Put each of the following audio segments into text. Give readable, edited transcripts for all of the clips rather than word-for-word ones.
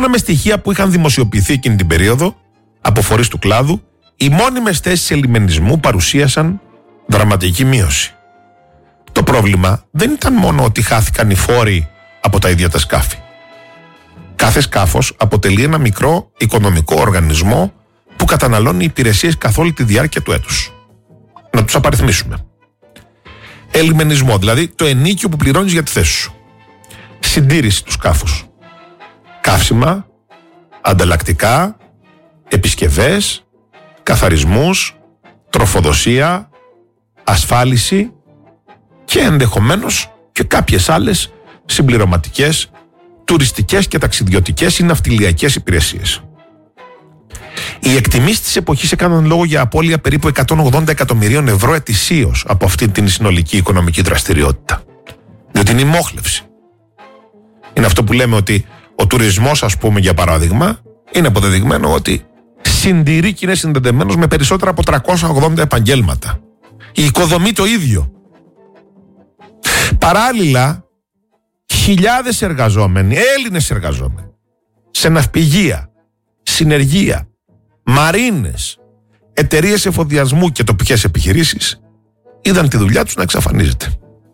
με στοιχεία που είχαν δημοσιοποιηθεί εκείνη την περίοδο από φορείς του κλάδου, οι μόνιμες θέσεις ελιμενισμού παρουσίασαν δραματική μείωση. Το πρόβλημα δεν ήταν μόνο ότι χάθηκαν οι φόροι από τα ίδια τα σκάφη. Κάθε σκάφος αποτελεί ένα μικρό οικονομικό οργανισμό που καταναλώνει υπηρεσίες καθ' όλη τη διάρκεια του έτους. Να τους απαριθμίσουμε. Ελιμενισμό, δηλαδή το ενίκιο που πληρώνεις για τη θέση σου. Συντήρηση του σκάφους. Καύσιμα, ανταλλακτικά, επισκευές, καθαρισμούς, τροφοδοσία, ασφάλιση και ενδεχομένως και κάποιες άλλες συμπληρωματικές, τουριστικές και ταξιδιωτικές ή ναυτιλιακές υπηρεσίες. Οι εκτιμήσεις της εποχής έκαναν λόγο για απώλεια περίπου 180 εκατομμυρίων ευρώ ετησίως από αυτή την συνολική οικονομική δραστηριότητα. Διότι είναι η μόχλευση. Είναι αυτό που λέμε ότι ο τουρισμός, ας πούμε, για παράδειγμα, είναι αποδεδειγμένο ότι συντηρεί και είναι συνδεδεμένος με περισσότερα από 380 επαγγέλματα. Η οικοδομή το ίδιο. Παράλληλα, χιλιάδες εργαζόμενοι, Έλληνες εργαζόμενοι, σε ναυπηγεία, συνεργεία, μαρίνες, εταιρείες εφοδιασμού και τοπικές επιχειρήσεις, είδαν τη δουλειά τους να εξαφανίζεται.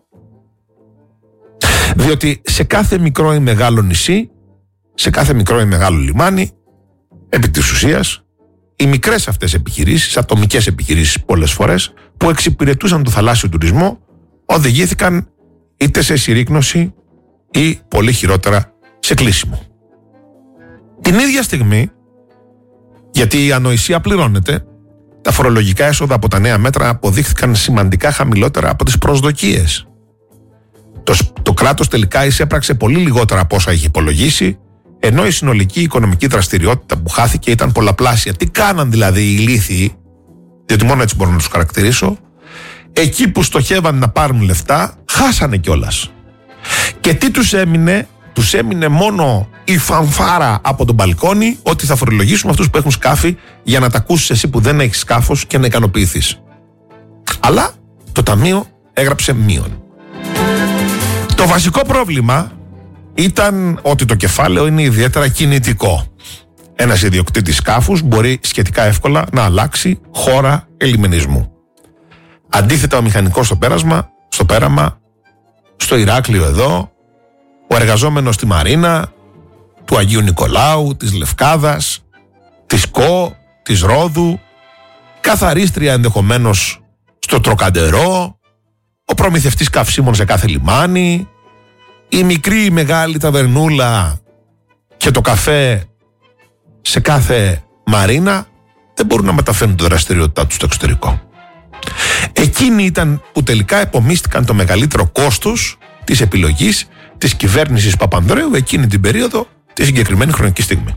Διότι σε κάθε μικρό ή μεγάλο νησί, σε κάθε μικρό ή μεγάλο λιμάνι, επί της ουσίας, οι μικρές αυτές επιχειρήσεις, ατομικές επιχειρήσεις πολλές φορές, που εξυπηρετούσαν το θαλάσσιο τουρισμό, οδηγήθηκαν είτε σε συρρίκνωση ή πολύ χειρότερα σε κλείσιμο. Την ίδια στιγμή, γιατί η ανοησία πληρώνεται, τα φορολογικά έσοδα από τα νέα μέτρα αποδείχθηκαν σημαντικά χαμηλότερα από τις προσδοκίες. Το κράτος τελικά εισέπραξε πολύ λιγότερα από όσα είχε υπολογίσει, ενώ η συνολική οικονομική δραστηριότητα που χάθηκε ήταν πολλαπλάσια. Τι κάναν δηλαδή οι ηλίθιοι, διότι μόνο έτσι μπορώ να τους χαρακτηρίσω, εκεί που στοχεύαν να πάρουν λεφτά, χάσανε κιόλας. Και τι τους έμεινε? Τους έμεινε μόνο η φανφάρα από τον μπαλκόνι ότι θα φορολογήσουμε αυτούς που έχουν σκάφη για να τα ακούσεις εσύ που δεν έχεις σκάφος και να ικανοποιηθείς. Αλλά το ταμείο έγραψε μείον. Το βασικό πρόβλημα ήταν ότι το κεφάλαιο είναι ιδιαίτερα κινητικό. Ένας ιδιοκτήτης σκάφους μπορεί σχετικά εύκολα να αλλάξει χώρα ελιμενισμού. Αντίθετα, ο μηχανικός στο πέραμα, στο Ηράκλειο εδώ, ο εργαζόμενος στη Μαρίνα, του Αγίου Νικολάου, της Λευκάδας, της ΚΟ, της Ρόδου, καθαρίστρια ενδεχομένως στο Τροκαντερό, ο προμηθευτής καυσίμων σε κάθε λιμάνι, η μικρή ή μεγάλη ταβερνούλα και το καφέ σε κάθε μαρίνα δεν μπορούν να μεταφέρουν τη δραστηριότητά τους στο εξωτερικό. Εκείνοι ήταν που τελικά επομίστηκαν το μεγαλύτερο κόστος της επιλογής της κυβέρνησης Παπανδρέου εκείνη την περίοδο, τη συγκεκριμένη χρονική στιγμή.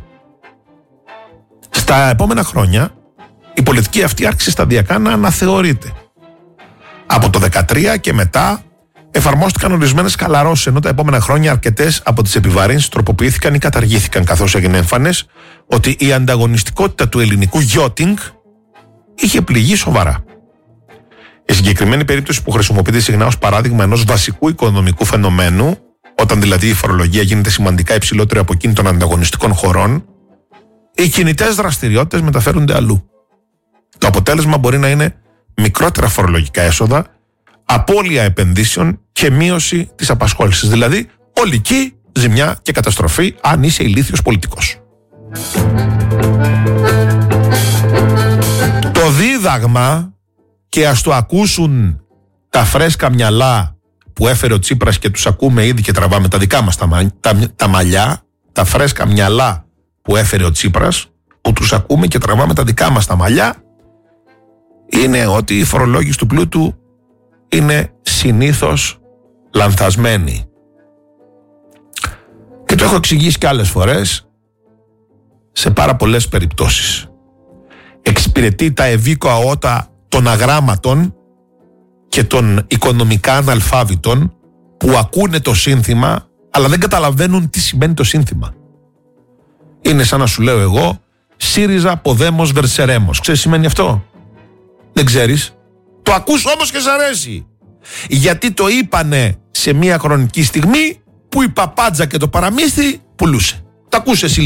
Στα επόμενα χρόνια η πολιτική αυτή άρχισε σταδιακά να αναθεωρείται. Από το 2013 και μετά εφαρμόστηκαν ορισμένες χαλαρώσεις, ενώ τα επόμενα χρόνια αρκετές από τις επιβαρύνσεις τροποποιήθηκαν ή καταργήθηκαν, καθώς έγινε εμφανές ότι η ανταγωνιστικότητα του ελληνικού yachting είχε πληγεί σοβαρά. Η συγκεκριμένη περίπτωση που χρησιμοποιείται συχνά ως παράδειγμα ενός βασικού οικονομικού φαινομένου, όταν δηλαδή η φορολογία γίνεται σημαντικά υψηλότερη από εκείνη των ανταγωνιστικών χωρών, οι κινητές δραστηριότητες μεταφέρονται αλλού. Το αποτέλεσμα μπορεί να είναι μικρότερα φορολογικά έσοδα, απώλεια επενδύσεων και μείωση της απασχόλησης. Δηλαδή, ολική ζημιά και καταστροφή αν είσαι ηλίθιος πολιτικός. Το δίδαγμα, και ας το ακούσουν τα φρέσκα μυαλά που έφερε ο Τσίπρας και τους ακούμε ήδη και τραβάμε τα δικά μας τα μαλλιά, τα φρέσκα μυαλά που έφερε ο Τσίπρας, που τους ακούμε και τραβάμε τα δικά μας τα μαλλιά, είναι ότι η φορολόγηση του πλούτου είναι συνήθως λανθασμένη. Και το έχω εξηγήσει και άλλες φορές σε πάρα πολλές περιπτώσεις. Εξυπηρετεί τα ευήκοα ότα των αγράμματων και των οικονομικά αναλφάβητων που ακούνε το σύνθημα αλλά δεν καταλαβαίνουν τι σημαίνει το σύνθημα. Είναι σαν να σου λέω εγώ ΣΥΡΙΖΑ Ποδέμος Βερσερέμος. Ξέρεις τι σημαίνει αυτό? Δεν ξέρεις? Το ακούς όμως και σ' αρέσει. Γιατί το είπανε σε μια χρονική στιγμή που η παπάντζα και το παραμύθι πουλούσε. Το ακούς εσύ